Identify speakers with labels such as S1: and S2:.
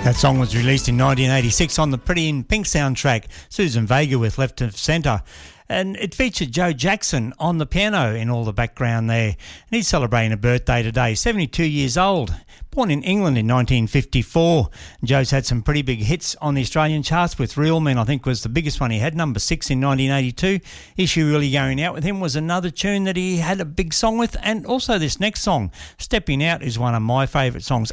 S1: That song was released in 1986 on the Pretty in Pink soundtrack, Susan Vega with Left of Centre. And it featured Joe Jackson on the piano in all the background there. And he's celebrating a birthday today, 72 years old. Born in England in 1954. Joe's had some pretty big hits on the Australian charts with Real Men, I think was the biggest one he had, number 6 in 1982. Issue Really Going Out With Him was another tune that he had a big song with. And also this next song, Stepping Out, is one of my favourite songs.